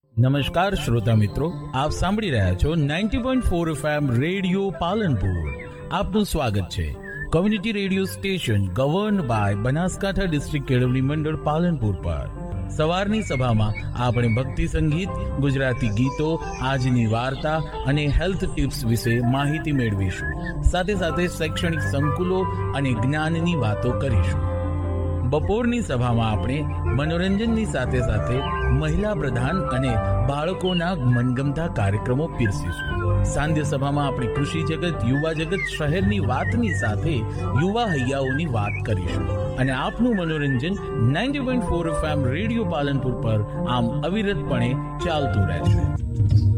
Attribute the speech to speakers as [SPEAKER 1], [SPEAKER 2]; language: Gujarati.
[SPEAKER 1] નમસ્કાર શ્રોતા મિત્રો, આપ સાંભળી રહ્યા છો 90.4 FM રેડિયો પાલનપુર. આપનું સ્વાગત છે. Community radio station govern by Banaskantha district કેળવણી મંડળ પાલનપુર પર સવારની સભામાં આપણે ભક્તિ સંગીત, ગુજરાતી ગીતો, આજની વાર્તા અને હેલ્થ ટિપ્સ વિશે માહિતી મેળવીશું. સાથે સાથે શૈક્ષણિક સંકુલો અને જ્ઞાનની વાતો કરીશું. બપોરની સભામાં આપણે મનોરંજનની સાથે સાથે મહિલા પ્રધાન અને બાળકોના મનગમતા કાર્યક્રમો પીરસીશું. સાંધ્ય સભામાં આપણે કૃષિ જગત, યુવા જગત, શહેરની વાતની સાથે યુવા હૈયાઓની વાત કરીશું. અને આપનું મનોરંજન 90.4 FM રેડિયો પાલનપુર પર આમ અવિરતપણે ચાલતું રહેશે.